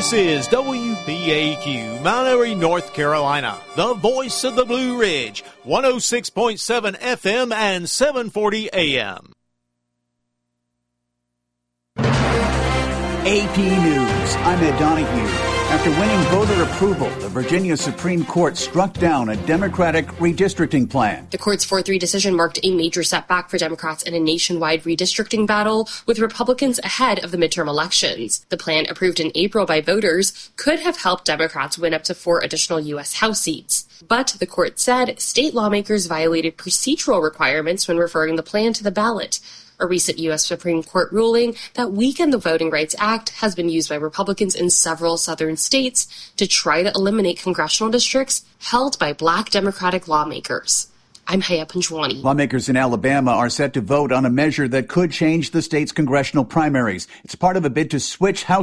This is WBAQ, Mount Airy, North Carolina, the voice of the Blue Ridge, 106.7 FM and 740 AM. AP News, I'm Ed Donahue. After winning voter approval, the Virginia Supreme Court struck down a Democratic redistricting plan. The court's 4-3 decision marked a major setback for Democrats in a nationwide redistricting battle, with Republicans ahead of the midterm elections. The plan, approved in April by voters, could have helped Democrats win up to 4 additional U.S. House seats. But the court said state lawmakers violated procedural requirements when referring the plan to the ballot. A recent U.S. Supreme Court ruling that weakened the Voting Rights Act has been used by Republicans in several southern states to try to eliminate congressional districts held by black Democratic lawmakers. I'm Haya Panjwani. Lawmakers in Alabama are set to vote on a measure that could change the state's congressional primaries. It's part of a bid to switch House